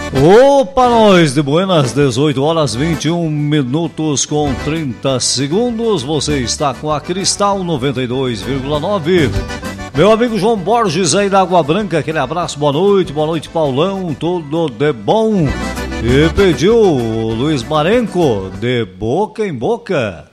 Opa, nós de buenas, 18 horas 21 minutos com 30 segundos. Você está com a Cristal 92,9. Meu amigo João Borges aí da Água Branca, aquele abraço, boa noite Paulão, tudo de bom. E pediu o Luiz Marenco, de boca em boca.